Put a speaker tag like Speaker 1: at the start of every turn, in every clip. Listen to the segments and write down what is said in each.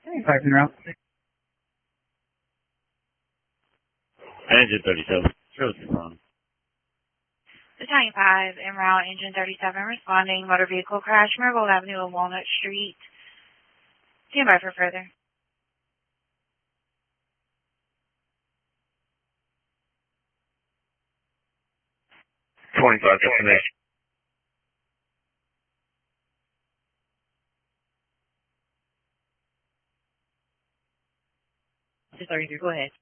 Speaker 1: Parking route.
Speaker 2: Engine 37. Shows you wrong.
Speaker 3: Battalion 5, en route, engine 37, responding, motor vehicle crash, Marigold Avenue and Walnut Street. Stand by for further.
Speaker 2: 25 destination.
Speaker 3: 233, go ahead.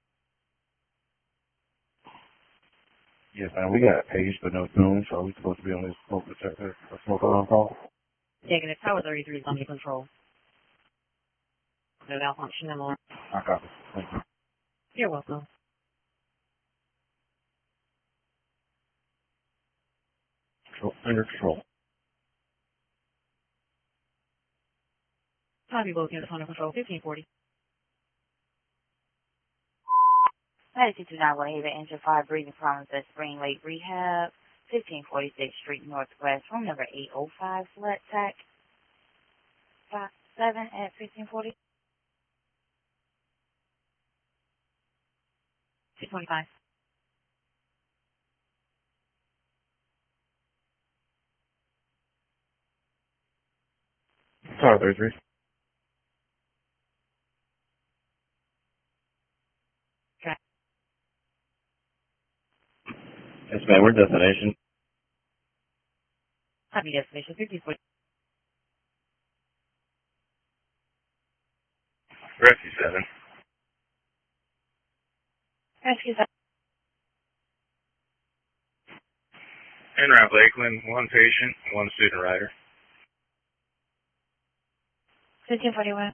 Speaker 2: Yes, man. We got page but no tune, so we supposed to be on this smoke detector or smoke alarm call.
Speaker 3: Taking it, Tower 33 is under control. No malfunction, alarm.
Speaker 2: I copy. Thank you.
Speaker 3: You're welcome.
Speaker 2: Under control.
Speaker 3: Copy both units under control, 1540.
Speaker 4: Latitude 29 Haven, engine 5, breathing problems at Spring Lake Rehab, 1546 Street Northwest, room number 805, select TAC 7 at 1540.
Speaker 3: 225.
Speaker 2: Tower 33.
Speaker 3: Okay.
Speaker 2: Yes, man. We're destination.
Speaker 3: Copy destination, 1540.
Speaker 2: Rescue 7.
Speaker 3: Rescue 7.
Speaker 2: En route Lakeland. One patient, one student rider.
Speaker 3: 1541.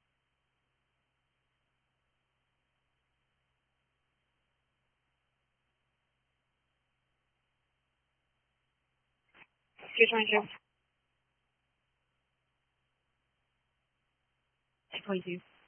Speaker 3: Two 22. 222.